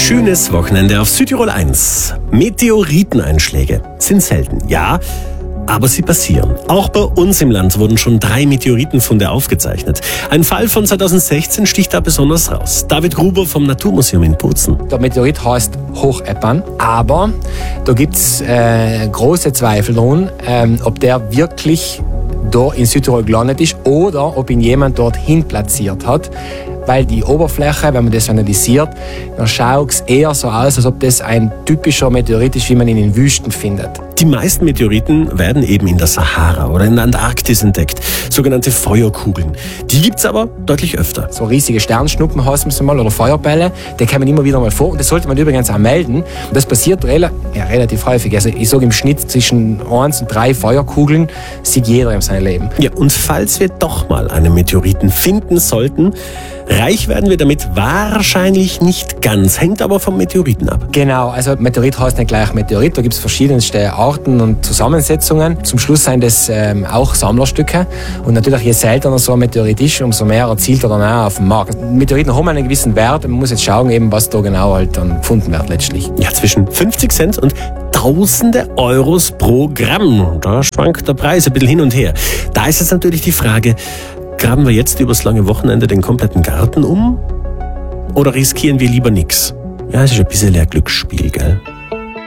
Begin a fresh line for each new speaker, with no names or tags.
schönes Wochenende auf Südtirol 1. Meteoriteneinschläge sind selten, ja, aber sie passieren. Auch bei uns im Land wurden schon 3 Meteoritenfunde aufgezeichnet. Ein Fall von 2016 sticht da besonders raus. David Gruber vom Naturmuseum in Bozen.
Der Meteorit heißt Hocheppern, aber da gibt es große Zweifel dran, ob der wirklich da in Südtirol gelandet ist oder ob ihn jemand dorthin platziert hat. Weil die Oberfläche, wenn man das analysiert, dann schaut es eher so aus, als ob das ein typischer Meteorit ist, wie man ihn in Wüsten findet.
Die meisten Meteoriten werden eben in der Sahara oder in der Antarktis entdeckt, sogenannte Feuerkugeln. Die gibt's aber deutlich öfter.
So riesige Sternschnuppen heißen sie mal oder Feuerbälle, die kommen immer wieder mal vor und das sollte man übrigens auch melden. Und das passiert relativ häufig. Also ich sage im Schnitt zwischen 1 und 3 Feuerkugeln sieht jeder in seinem Leben.
Ja, und falls wir doch mal einen Meteoriten finden sollten, reich werden wir damit wahrscheinlich nicht ganz, hängt aber vom Meteoriten ab.
Genau, also Meteorit heißt nicht gleich Meteorit, da gibt es verschiedenste Arten und Zusammensetzungen. Zum Schluss sind das auch Sammlerstücke und natürlich je seltener so ein Meteorit ist, umso mehr erzielt er dann auch auf dem Markt. Meteoriten haben einen gewissen Wert, man muss jetzt schauen, eben, was da genau halt dann gefunden wird letztlich.
Ja, zwischen 50 Cent und Tausende Euros pro Gramm. Da schwankt der Preis ein bisschen hin und her. Da ist jetzt natürlich die Frage, graben wir jetzt übers lange Wochenende den kompletten Garten um? Oder riskieren wir lieber nichts? Ja, es ist ein bisschen ein Glücksspiel, gell?